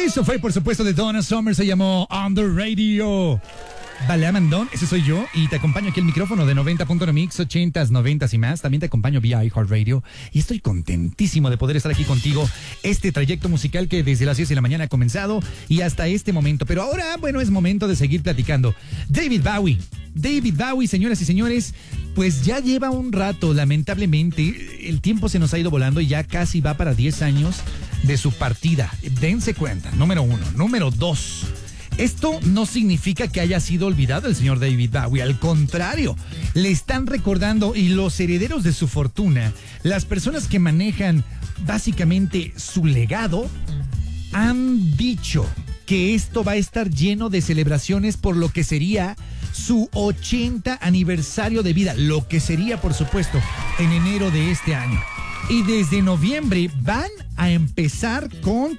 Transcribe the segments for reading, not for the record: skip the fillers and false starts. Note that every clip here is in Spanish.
Eso fue, por supuesto, de Donna Summer. Se llamó On The Radio. Balamandón, ese soy yo. Y te acompaño aquí el micrófono de 90.1 Mix, 80s, 90s y más. También te acompaño vía iHeartRadio. Y estoy contentísimo de poder estar aquí contigo. Este trayecto musical que desde las 10 de la mañana ha comenzado y hasta este momento. Pero ahora, bueno, es momento de seguir platicando. David Bowie, señoras y señores, pues ya lleva un rato, lamentablemente. El tiempo se nos ha ido volando y ya casi va para 10 años de su partida. Dense cuenta, número 1. Número 2. Esto no significa que haya sido olvidado el señor David Bowie, al contrario, le están recordando, y los herederos de su fortuna, las personas que manejan básicamente su legado, han dicho que esto va a estar lleno de celebraciones por lo que sería su 80 aniversario de vida, lo que sería, por supuesto, en enero de este año. Y desde noviembre van a empezar con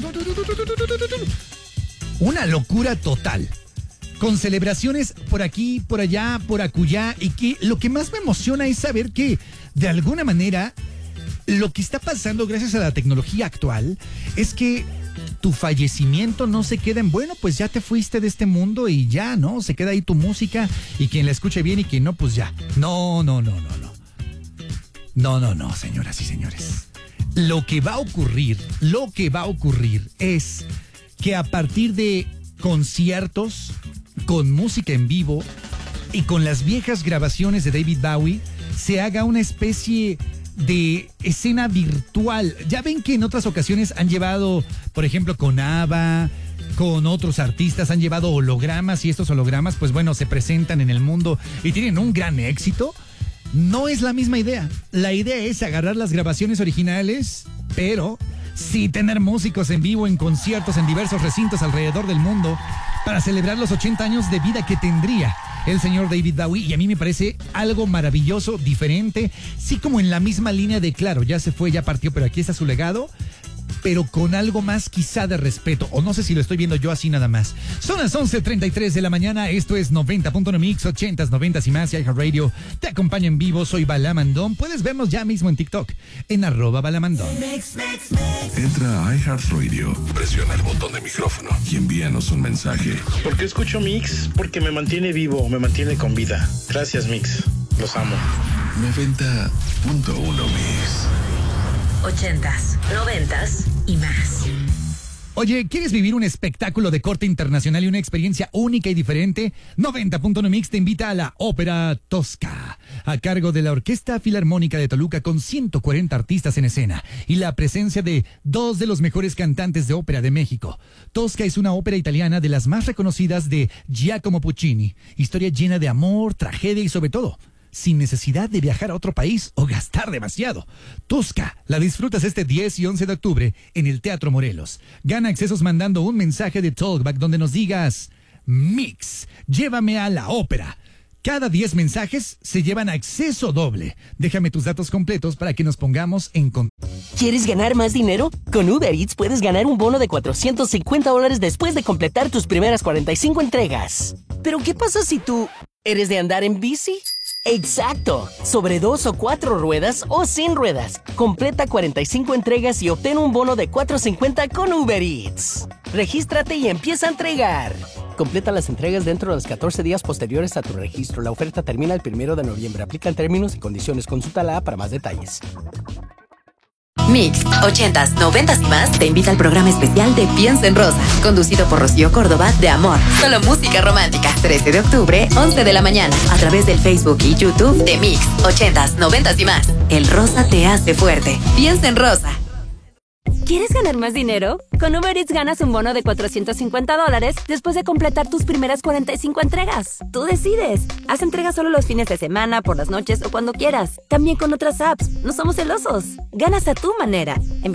una locura total, con celebraciones por aquí, por allá, por acullá, y que lo que más me emociona es saber que, de alguna manera, lo que está pasando gracias a la tecnología actual es que tu fallecimiento no se queda en, bueno, pues ya te fuiste de este mundo y ya, ¿no? Se queda ahí tu música y quien la escuche bien y quien no, pues ya. No, señoras y señores. Lo que va a ocurrir es que a partir de conciertos, con música en vivo y con las viejas grabaciones de David Bowie, se haga una especie de escena virtual. Ya ven que en otras ocasiones han llevado, por ejemplo, con ABBA, con otros artistas, han llevado hologramas, y estos hologramas, pues bueno, se presentan en el mundo y tienen un gran éxito. No es la misma idea. La idea es agarrar las grabaciones originales, pero sí tener músicos en vivo en conciertos en diversos recintos alrededor del mundo para celebrar los 80 años de vida que tendría el señor David Bowie. Y a mí me parece algo maravilloso, diferente, sí, como en la misma línea de, claro, ya se fue, ya partió, pero aquí está su legado, pero con algo más quizá de respeto, o no sé si lo estoy viendo yo así nada más. Son las 11:33 de la mañana, esto es 90.1 Mix, 80s, 90s y más, y iHeartRadio te acompaña en vivo. Soy Balamandón, puedes vernos ya mismo en TikTok, en @Balamandón. Entra a iHeartRadio, presiona el botón de micrófono y envíanos un mensaje. ¿Por qué escucho Mix? Porque me mantiene vivo, me mantiene con vida. Gracias, Mix, los amo. 90.1 Mix. 80s, 90s y más. Oye, ¿quieres vivir un espectáculo de corte internacional y una experiencia única y diferente? 90.1 Mix te invita a la Ópera Tosca, a cargo de la Orquesta Filarmónica de Toluca, con 140 artistas en escena y la presencia de 2 de los mejores cantantes de ópera de México. Tosca es una ópera italiana de las más reconocidas de Giacomo Puccini, historia llena de amor, tragedia y sobre todo sin necesidad de viajar a otro país o gastar demasiado. Tosca la disfrutas este 10 y 11 de octubre en el Teatro Morelos. Gana accesos mandando un mensaje de Talkback donde nos digas: Mix, llévame a la ópera. Cada 10 mensajes se llevan acceso doble. Déjame tus datos completos para que nos pongamos en contacto. ¿Quieres ganar más dinero? Con Uber Eats puedes ganar un bono de $450 después de completar tus primeras 45 entregas. ¿Pero qué pasa si tú eres de andar en bici? ¡Exacto! Sobre 2 o 4 ruedas o sin ruedas. Completa 45 entregas y obtén un bono de $450 con Uber Eats. Regístrate y empieza a entregar. Completa las entregas dentro de los 14 días posteriores a tu registro. La oferta termina el 1 de noviembre. Aplican términos y condiciones. Consulta la app para más detalles. Mix, 80s, 90s y más te invita al programa especial de Piensa en Rosa, conducido por Rocío Córdoba, de Amor, solo música romántica. 13 de octubre, 11 de la mañana, a través del Facebook y YouTube de Mix, 80s, 90s y más. El rosa te hace fuerte. Piensa en Rosa. ¿Quieres ganar más dinero? Con Uber Eats ganas un bono de $450 después de completar tus primeras 45 entregas. Tú decides. Haz entregas solo los fines de semana, por las noches o cuando quieras. También con otras apps. No somos celosos. Ganas a tu manera.